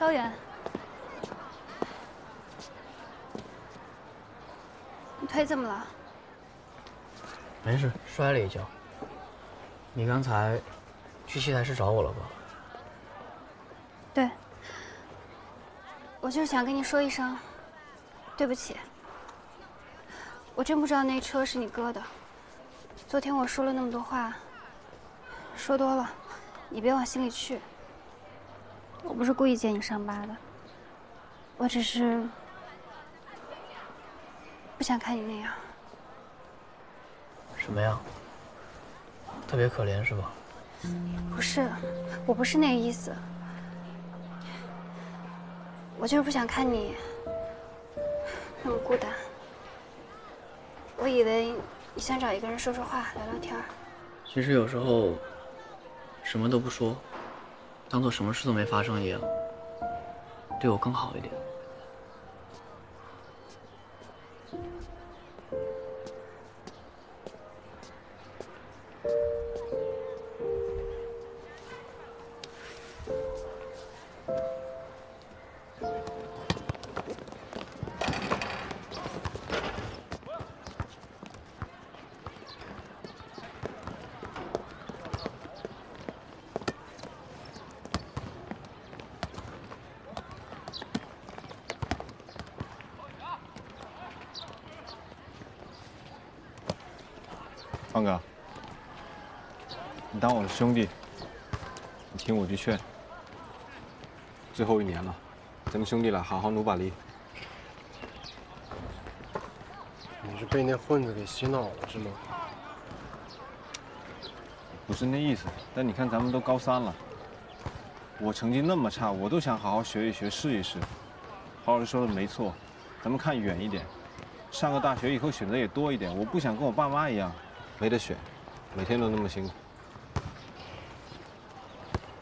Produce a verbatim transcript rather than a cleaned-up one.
高原，你腿怎么了？ 没事，摔了一跤。你刚才去戏台室找我了吧？ 对，我就是想跟你说一声，对不起。我真不知道那车是你哥的。昨天我说了那么多话，说多了，你别往心里去。我不是故意揭你伤疤的，我只是不想看你那样。 什么样？特别可怜是吧？ 不是，我不是那个意思。我就是不想看你那么孤单。我以为你想找一个人说说话、聊聊天儿。 其实有时候什么都不说，当做什么事都没发生一样，对我更好一点。 方哥，你当我是兄弟，你听我句劝。最后一年了，咱们兄弟俩好好努把力。 你是被那混子给洗脑了是吗？ 不是那意思，但你看咱们都高三了，我成绩那么差，我都想好好学一学，试一试。郝老师说的没错，咱们看远一点，上个大学以后选择也多一点。我不想跟我爸妈一样，没得选，每天都那么辛苦。